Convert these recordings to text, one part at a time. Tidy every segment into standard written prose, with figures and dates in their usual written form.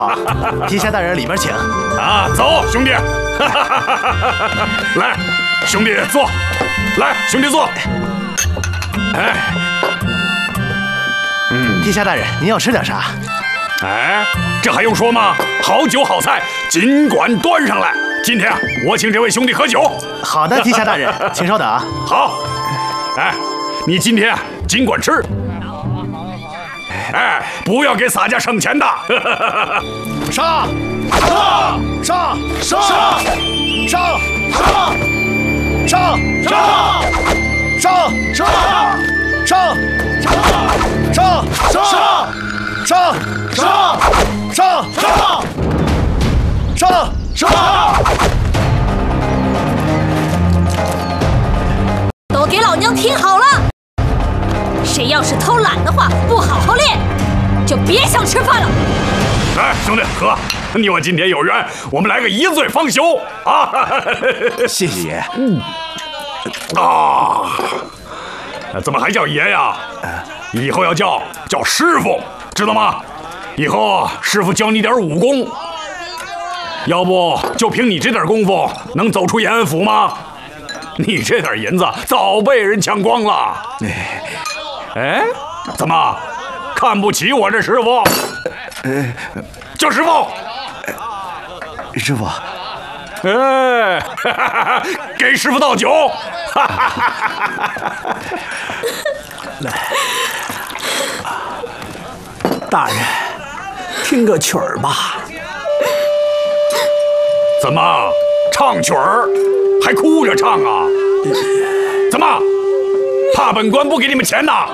地下大人，里面请。 啊，走，兄弟。来，兄弟坐。来，兄弟坐。哎， 地下大人，您要吃点啥？ 哎，这还用说吗？好酒好菜，尽管端上来。今天我请这位兄弟喝酒。 好的，地下大人，请稍等啊。 好。哎，你今天尽管吃。哎，不要给洒家省钱的。 上！上！上！上！上！上！上！上！上！上！上！上！上！上！ 都给老娘听好了！谁要是偷懒的话，不好好练，就别想吃饭了。 来，兄弟喝，你我今天有缘，我们来个一醉方休啊！ 谢谢爷。 怎么还叫爷呀？以后要叫师傅，知道吗？以后师傅教你点武功，要不就凭你这点功夫，能走出延安府吗？你这点银子早被人抢光了。哎，怎么看不起我这师傅？叫师傅。 师傅。 哎，给师傅倒酒。 来，大人，听个曲儿吧。 怎么唱曲儿还哭着唱啊？怎么怕本官不给你们钱呐？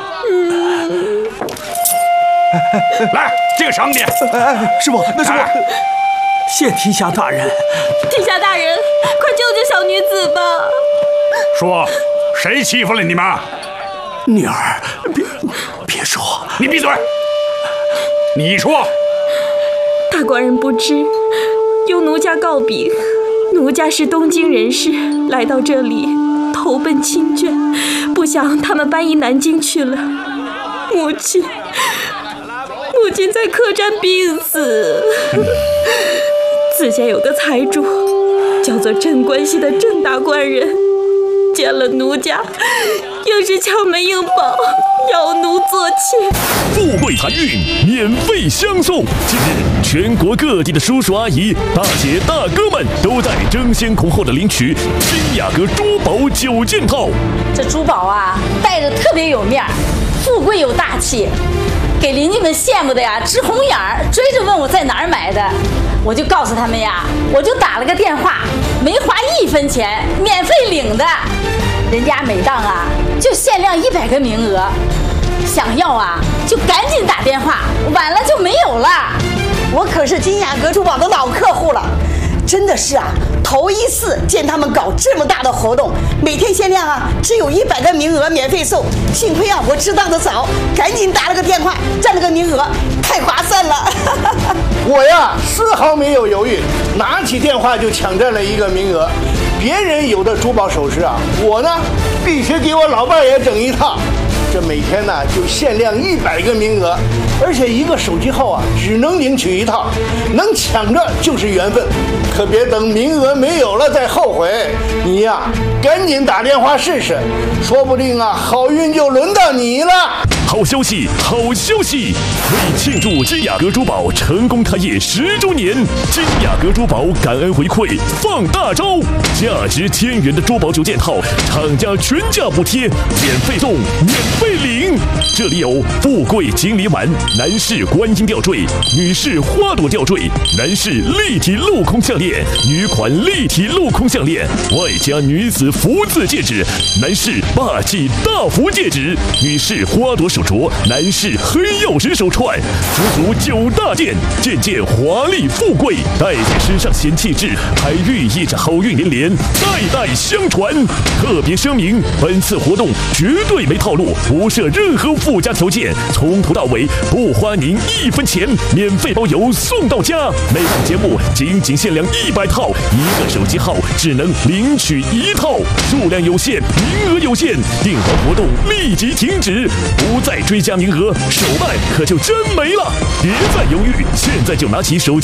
来，这个赏你。 师傅，那师傅， 谢提辖大人。 提辖大人，快救救小女子吧！ 说谁欺负了你们？ 女儿，别说。 你闭嘴！你说。 大官人不知，由奴家告禀，奴家是东京人士，来到这里投奔亲眷，不想他们搬移南京去了。母亲在客栈病死。自家有个财主，叫做镇关西的镇大官人，见了奴家，硬是敲门硬保，要奴做妾。 富贵财运免费相送。近日，全国各地的叔叔阿姨、大姐大哥们都在争先恐后的领取金雅阁珠宝9件套。 这珠宝啊，戴着特别有面儿，富贵有大气，给邻居们羡慕的呀直红眼儿，追着问我在哪儿买的。我就告诉他们呀，我就打了个电话，没花1分钱，免费领的。人家每档啊就限量100个名额，想要啊就赶紧打电话，晚了就没有了。 我可是金雅阁珠宝的老客户了，真的是啊，头一次见他们搞这么大的活动，每天限量啊只有100个名额免费送。幸亏啊我知道的早，赶紧打了个电话，占了个名额，太划算了。 我呀丝毫没有犹豫，拿起电话就抢占了1个名额。别人有的珠宝首饰啊，我呢必须给我老伴也整一套。这每天呢就限量100个名额，而且1个手机号啊只能领取1套，能抢着就是缘分，可别等名额没有了再后悔。你呀赶紧打电话试试，说不定啊好运就轮到你了。 好消息，好消息！为庆祝金雅阁珠宝成功开业10周年，金雅阁珠宝感恩回馈放大招，价值1000元的珠宝9件套，厂家全价补贴，免费送，免费领。这里有富贵金梨丸、男士观音吊坠、女士花朵吊坠、男士立体镂空项链、女款立体镂空项链，外加女子福字戒指、男士霸气大福戒指、女士花朵手镯、男士黑曜石手串，足足9大件，件件华丽富贵，戴在身上显气质，还寓意着好运连连，代代相传。特别声明，本次活动绝对没套路，不设任何附加条件，从头到尾不花您1分钱，免费包邮送到家。每档节目仅限量100套，1个手机号只能领取1套，数量有限，名额有限，订完活动立即停止，不再追加名额，手办可就真没了。别再犹豫，现在就拿起手机